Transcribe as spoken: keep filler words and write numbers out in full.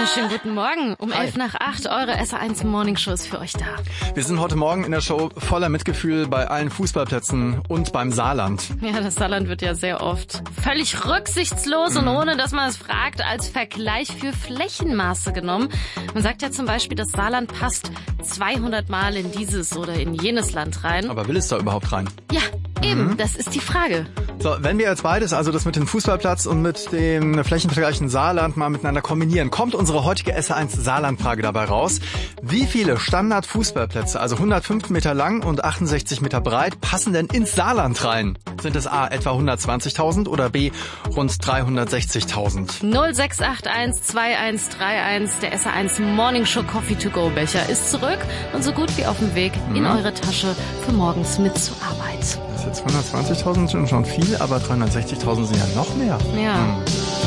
wunderschönen guten Morgen. Um Hi. elf nach acht, eure S A eins Morning Show ist für euch da. Wir sind heute Morgen in der Show voller Mitgefühl bei allen Fußballplätzen und beim Saarland. Ja, das Saarland wird ja sehr oft völlig rücksichtslos mhm. und ohne, dass man es fragt, als Vergleich für Flächenmaße genommen. Man sagt ja zum Beispiel, das Saarland passt zweihundert Mal in dieses oder in jenes Land rein. Aber will es da überhaupt rein? Ja, eben, Mhm. das ist die Frage. So, wenn wir jetzt beides, also das mit dem Fußballplatz und mit dem Flächenvergleich in Saarland mal miteinander kombinieren, kommt unsere heutige S A eins Saarland-Frage dabei raus. Wie viele Standard-Fußballplätze, also hundertfünf Meter lang und achtundsechzig Meter breit, passen denn ins Saarland rein? Sind es A, etwa hundertzwanzigtausend oder B, rund dreihundertsechzigtausend? null sechs acht eins zwei eins drei eins, der S A eins Morning Show Coffee to go Becher ist zurück und so gut wie auf dem Weg in Mhm. eure Tasche für morgens mit zur Arbeit. Das ist jetzt hundertzwanzigtausend sind schon viel, aber dreihundertsechzigtausend sind ja noch mehr. Ja, Hm.